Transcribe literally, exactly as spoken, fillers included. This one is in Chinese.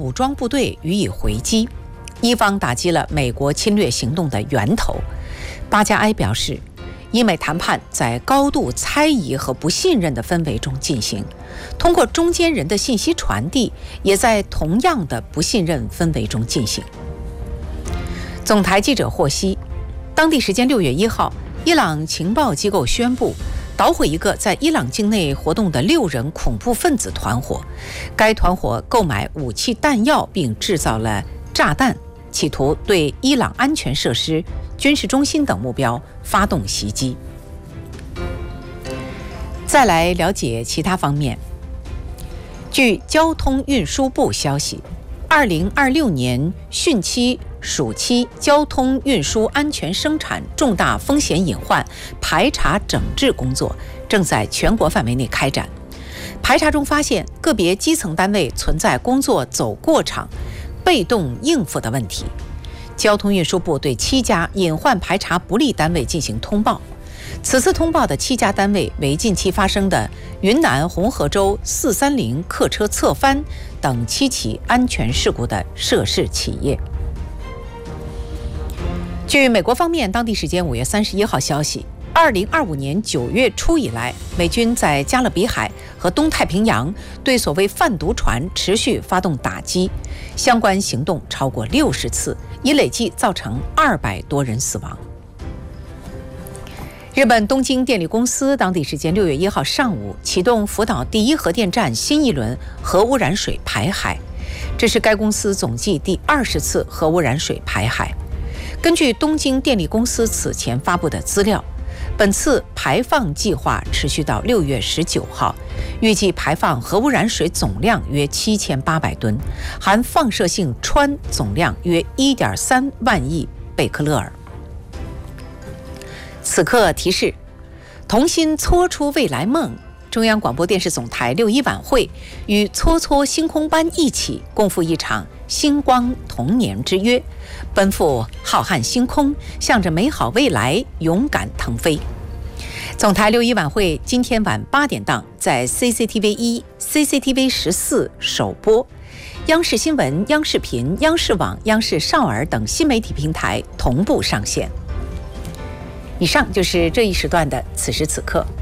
武装部队予以回击，伊方打击了美国侵略行动的源头。巴加埃表示，伊美谈判在高度猜疑和不信任的氛围中进行，通过中间人的信息传递，也在同样的不信任氛围中进行。总台记者获悉，当地时间六月一号，伊朗情报机构宣布捣毁一个在伊朗境内活动的六人恐怖分子团伙。该团伙购买武器弹药并制造了炸弹，企图对伊朗安全设施、军事中心等目标发动袭击。再来了解其他方面。据交通运输部消息，二零二六年汛期暑期交通运输安全生产重大风险隐患排查整治工作正在全国范围内开展。排查中发现，个别基层单位存在工作走过场、被动应付的问题。交通运输部对七家隐患排查不力单位进行通报。此次通报的七家单位为近期发生的云南红河州四三零客车侧翻等七起安全事故的涉事企业。据美国方面当地时间五月三十一号消息，二零二五年九月初以来，美军在加勒比海和东太平洋对所谓贩毒船持续发动打击，相关行动超过六十次，已累计造成二百多人死亡。日本东京电力公司当地时间六月一号上午启动福岛第一核电站新一轮核污染水排海，这是该公司总计第二十次核污染水排海。根据东京电力公司此前发布的资料，本次排放计划持续到六月十九号，预计排放核污染水总量约七千八百吨，含放射性氚总量约一点三万亿贝克勒尔。此刻提示：同心搓出未来梦。中央广播电视总台六一晚会与搓搓星空班一起共赴一场星光童年之约，奔赴浩瀚星空，向着美好未来勇敢腾飞。总台六一晚会今天晚八点档在 C C T V 一、C C T V 十四首播，央视新闻、央视频、央视网、央视少儿等新媒体平台同步上线。以上就是这一时段的此时此刻。